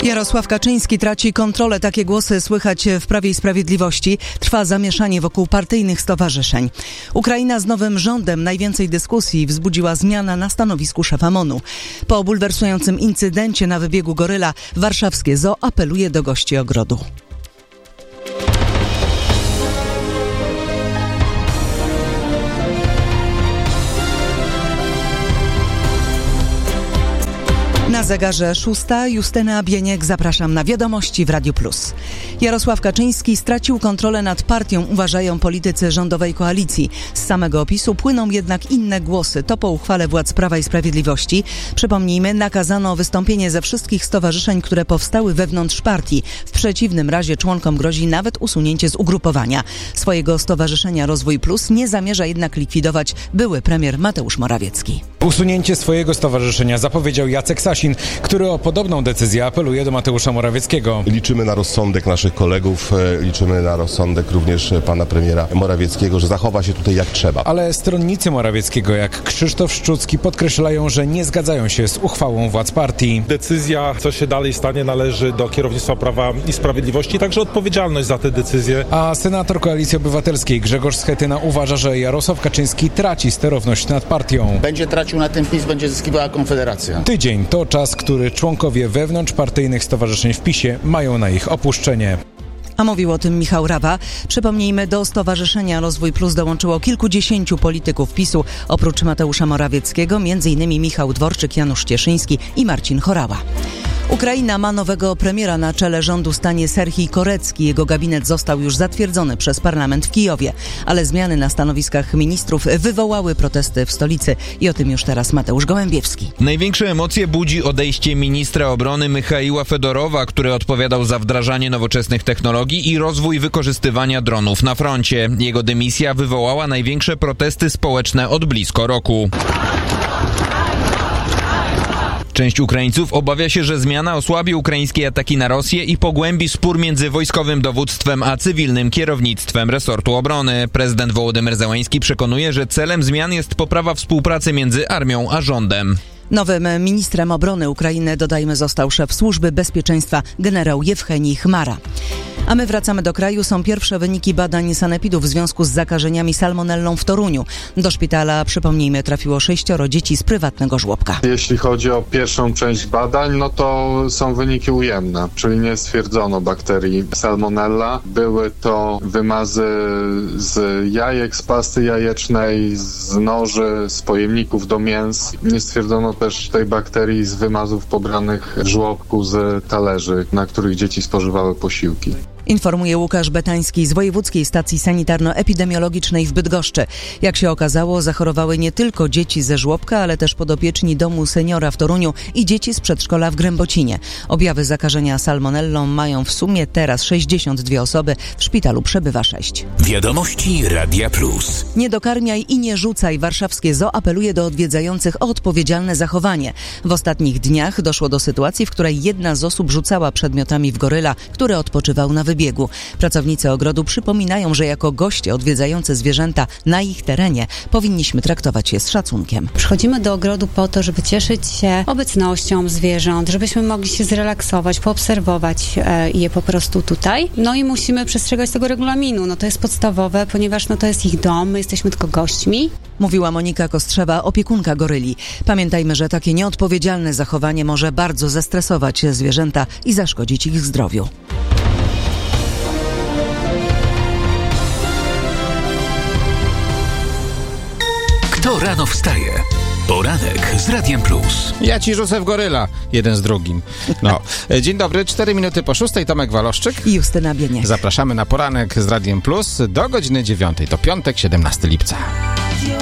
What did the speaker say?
Jarosław Kaczyński traci kontrolę. Takie głosy słychać w Prawie i Sprawiedliwości. Trwa zamieszanie wokół partyjnych stowarzyszeń. Ukraina z nowym rządem. Najwięcej dyskusji wzbudziła zmiana na stanowisku szefa MON-u. Po bulwersującym incydencie na wybiegu Goryla warszawskie ZOO apeluje do gości ogrodu. Na zegarze 6. Justyna Bieniek. Zapraszam na wiadomości w Radiu Plus. Jarosław Kaczyński stracił kontrolę nad partią, uważają politycy rządowej koalicji. Z samego opisu płyną jednak inne głosy. To po uchwale władz Prawa i Sprawiedliwości. Przypomnijmy, nakazano wystąpienie ze wszystkich stowarzyszeń, które powstały wewnątrz partii. W przeciwnym razie członkom grozi nawet usunięcie z ugrupowania. Swojego stowarzyszenia Rozwój Plus nie zamierza jednak likwidować były premier Mateusz Morawiecki. Usunięcie swojego stowarzyszenia zapowiedział Jacek Sasin, który o podobną decyzję apeluje do Mateusza Morawieckiego. Liczymy na rozsądek naszych kolegów, liczymy na rozsądek również pana premiera Morawieckiego, że zachowa się tutaj jak trzeba. Ale stronnicy Morawieckiego, jak Krzysztof Szczucki, podkreślają, że nie zgadzają się z uchwałą władz partii. Decyzja, co się dalej stanie, należy do kierownictwa Prawa i Sprawiedliwości, także odpowiedzialność za tę decyzję. A senator Koalicji Obywatelskiej Grzegorz Schetyna uważa, że Jarosław Kaczyński traci sterowność nad partią. Będzie tracił na tym PiS, będzie zyskiwała Konfederacja. Tydzień to czas, który członkowie wewnątrzpartyjnych stowarzyszeń w PiS-ie mają na ich opuszczenie. A mówił o tym Michał Rawa. Przypomnijmy, do Stowarzyszenia Rozwój Plus dołączyło kilkudziesięciu polityków PiS-u. Oprócz Mateusza Morawieckiego, m.in. Michał Dworczyk, Janusz Cieszyński i Marcin Horała. Ukraina ma nowego premiera. Na czele rządu stanie Serhij Korecki. Jego gabinet został już zatwierdzony przez parlament w Kijowie. Ale zmiany na stanowiskach ministrów wywołały protesty w stolicy. I o tym już teraz Mateusz Gołębiewski. Największe emocje budzi odejście ministra obrony Michaiła Fedorowa, który odpowiadał za wdrażanie nowoczesnych technologii i rozwój wykorzystywania dronów na froncie. Jego dymisja wywołała największe protesty społeczne od blisko roku. Część Ukraińców obawia się, że zmiana osłabi ukraińskie ataki na Rosję i pogłębi spór między wojskowym dowództwem a cywilnym kierownictwem resortu obrony. Prezydent Wołodymyr Zełański przekonuje, że celem zmian jest poprawa współpracy między armią a rządem. Nowym ministrem obrony Ukrainy, dodajmy, został szef Służby Bezpieczeństwa generał Jewchenij Chmara. A my wracamy do kraju. Są pierwsze wyniki badań sanepidu w związku z zakażeniami salmonellą w Toruniu. Do szpitala, przypomnijmy, trafiło 6 dzieci z prywatnego żłobka. Jeśli chodzi o pierwszą część badań, no to są wyniki ujemne, czyli nie stwierdzono bakterii salmonella. Były to wymazy z jajek, z pasty jajecznej, z noży, z pojemników do mięs. Nie stwierdzono też tej bakterii z wymazów pobranych w żłobku z talerzy, na których dzieci spożywały posiłki. Informuje Łukasz Betański z Wojewódzkiej Stacji Sanitarno-Epidemiologicznej w Bydgoszczy. Jak się okazało, zachorowały nie tylko dzieci ze żłobka, ale też podopieczni domu seniora w Toruniu i dzieci z przedszkola w Grębocinie. Objawy zakażenia salmonellą mają w sumie teraz 62 osoby. W szpitalu przebywa 6. Wiadomości Radia Plus. Nie dokarmiaj i nie rzucaj. Warszawskie ZOO apeluje do odwiedzających o odpowiedzialne zachowanie. W ostatnich dniach doszło do sytuacji, w której jedna z osób rzucała przedmiotami w goryla, który odpoczywał na wybiegu. Pracownicy ogrodu przypominają, że jako goście odwiedzający zwierzęta na ich terenie powinniśmy traktować je z szacunkiem. Przychodzimy do ogrodu po to, żeby cieszyć się obecnością zwierząt, żebyśmy mogli się zrelaksować, poobserwować je po prostu tutaj. No i musimy przestrzegać tego regulaminu. No to jest podstawowe, ponieważ to jest ich dom, my jesteśmy tylko gośćmi. Mówiła Monika Kostrzewa, opiekunka goryli. Pamiętajmy, że takie nieodpowiedzialne zachowanie może bardzo zestresować zwierzęta i zaszkodzić ich zdrowiu. Kto rano wstaje? Poranek z Radiem Plus. Ja ci rzucę w goryla, jeden z drugim. No. Dzień dobry, 4 minuty po 6, Tomek Waloszczyk i Justyna Bieniek. Zapraszamy na poranek z Radiem Plus do godziny 9. To piątek, 17 lipca.